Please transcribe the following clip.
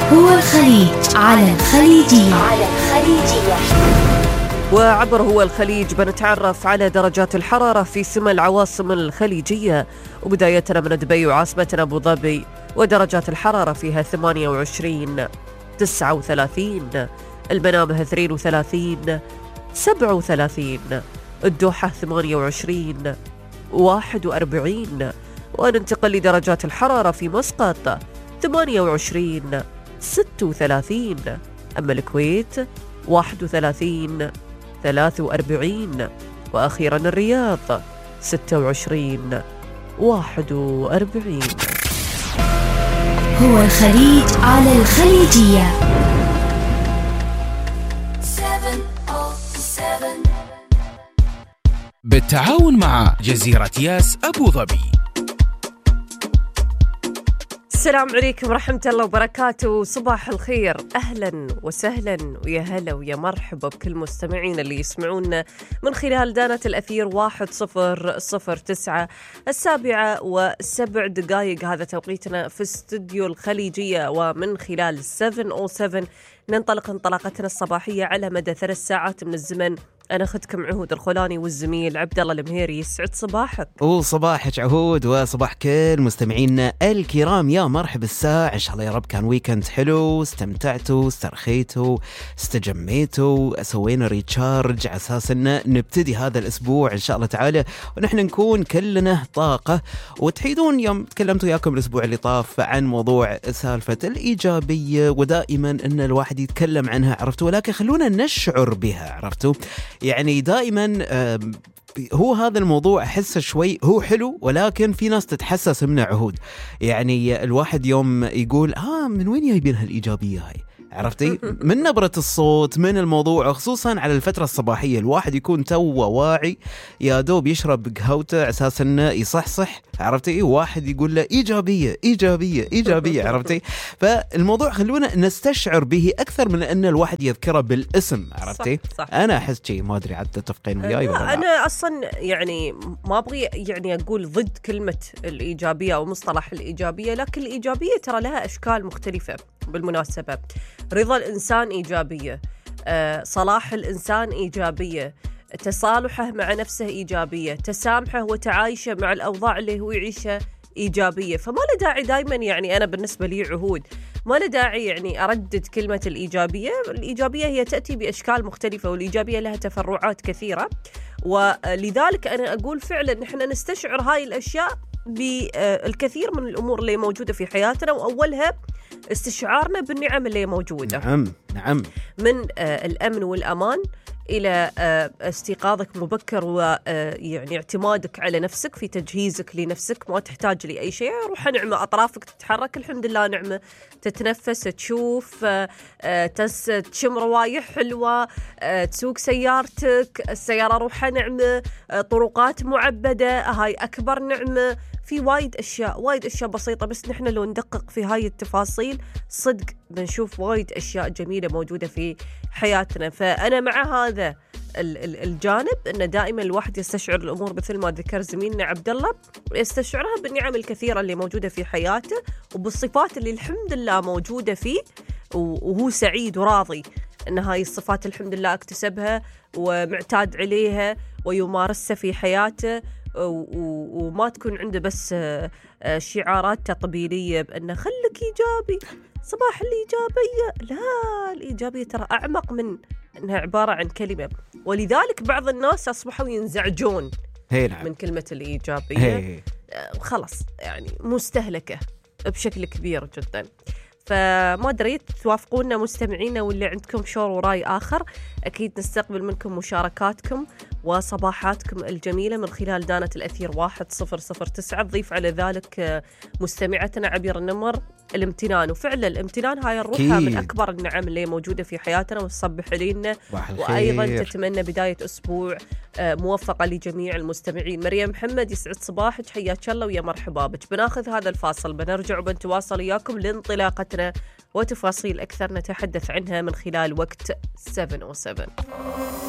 هو الخليج على الخليجية. وعبر هو الخليج بنتعرف على درجات الحرارة في 8 العواصم الخليجية، وبدايتنا من دبي وعاصمتنا أبو ظبي، ودرجات الحرارة فيها 28 39، المنامة 32 37، الدوحة 28 41، وننتقل لدرجات الحرارة في مسقط 28 36، أما الكويت 31 43، وأخيرا الرياض 26 41. هو الخليج على الخليجية. بالتعاون مع جزيرة ياس أبو ظبي. السلام عليكم ورحمة الله وبركاته، صباح الخير، أهلا وسهلا ويا هلا ويا مرحبا بكل مستمعين اللي يسمعونا من خلال دانة الأثير 1009 7:07 هذا توقيتنا في استوديو الخليجية، ومن خلال 707 ننطلق انطلاقتنا الصباحية على مدى 3 ساعات من الزمن. أنا أخذكم عهود الخولاني والزميل عبد الله المهيري. يسعد صباحك. وصباحك عهود، وصباح كل مستمعينا الكرام. يا مرحب الساعة، إن شاء الله يا رب كان ويكند حلو، استمتعتوا، استرخيتوا، استجميتوا، سوينا ريتشارج على أساس أن نبتدي هذا الأسبوع إن شاء الله تعالى ونحن نكون كلنا طاقة. وتحيدون يوم تكلمت وياكم الأسبوع اللي طاف عن موضوع سالفة الإيجابية، ودائما أن الواحد يتكلم عنها، عرفتوا، ولكن خلونا نشعر بها، عرفتوا. يعني دائما هو هذا الموضوع أحسه شوي هو حلو، ولكن في ناس تتحسس منه عهود. يعني الواحد يوم يقول من وين جايبين هالإيجابية هاي، عرفتي، من نبرة الصوت، من الموضوع، وخصوصا على الفترة الصباحية الواحد يكون توه واعي، يا دوب يشرب قهوته أساسا انه يصحصح، عرفتي، واحد يقول له إيجابية إيجابية إيجابية، عرفتي. فالموضوع خلونا نستشعر به أكثر من أن الواحد يذكره بالاسم، عرفتي. صح. أنا أحس شيء، ما أدري عاد تتفقين وياي ولا لا. أنا أصلا يعني ما أبغي يعني أقول ضد كلمة الإيجابية أو مصطلح الإيجابية، لكن الإيجابية ترى لها أشكال مختلفة. بالمناسبة رضا الإنسان إيجابية، صلاح الإنسان إيجابية، تصالحه مع نفسه إيجابية، تسامحه وتعايشه مع الأوضاع اللي هو يعيشها إيجابية. فما له داعي دايما، يعني أنا بالنسبة لي عهود ما له داعي يعني أردد كلمة الإيجابية. الإيجابية هي تأتي بأشكال مختلفة، والإيجابية لها تفرعات كثيرة، ولذلك أنا أقول فعلا نحن نستشعر هاي الأشياء بالكثير من الأمور اللي موجودة في حياتنا، وأولها استشعارنا بالنعم اللي موجودة. نعم. من الأمن والأمان إلى استيقاظك مبكر، ويعني اعتمادك على نفسك في تجهيزك لنفسك، ما تحتاج لأي شيء. روح نعمة، أطرافك تتحرك الحمد لله نعمة، تتنفس، تشوف، تشم روايح حلوة، تسوق سيارتك، السيارة روحها نعمة، طرقات معبدة، هاي أكبر نعمة. في وايد أشياء بسيطة، بس نحن لو ندقق في هاي التفاصيل صدق بنشوف وايد أشياء جميلة موجودة في حياتنا. فأنا مع هذا الجانب، أن دائما الواحد يستشعر الأمور مثل ما ذكر زميلنا عبد الله، يستشعرها بالنعم الكثيرة اللي موجودة في حياته، وبالصفات اللي الحمد لله موجودة فيه، وهو سعيد وراضي أن هاي الصفات الحمد لله اكتسبها ومعتاد عليها ويمارسها في حياته، وما تكون عنده بس شعارات تطبيلية بأنه خلك إيجابي، صباح الإيجابية. لا، الإيجابية ترى أعمق من أنها عبارة عن كلمة، ولذلك بعض الناس أصبحوا ينزعجون من كلمة الإيجابية. خلاص يعني مستهلكة بشكل كبير جدا. فما دريت توافقونا مستمعينا، واللي عندكم شعور ورأي آخر أكيد نستقبل منكم مشاركاتكم وصباحاتكم الجميلة من خلال دانة الأثير 1009. تضيف على ذلك مستمعتنا عبير النمر الامتنان، وفعلا الامتنان هاي الروحة من أكبر النعم اللي موجودة في حياتنا، وتصبح علينا. وأيضا تتمنى بداية أسبوع موفقة لجميع المستمعين. مريم محمد يسعد صباحك، حياك الله ويا مرحبا بك. بناخذ هذا الفاصل، بنرجع وبنتواصل إياكم لانطلاقتنا وتفاصيل أكثر نتحدث عنها من خلال وقت 707.